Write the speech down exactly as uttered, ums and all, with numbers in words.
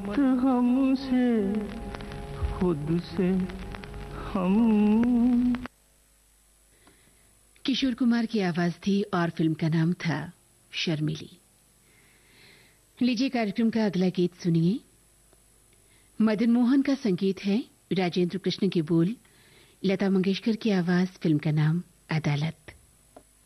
मत हमसे खुद से हम। किशोर कुमार की आवाज थी और फिल्म का नाम था शर्मिली। लीजिए कार्यक्रम का अगला गीत सुनिए। मदन मोहन का संगीत है, राजेंद्र कृष्ण के बोल, लता मंगेशकर की आवाज, फिल्म का नाम अदालत।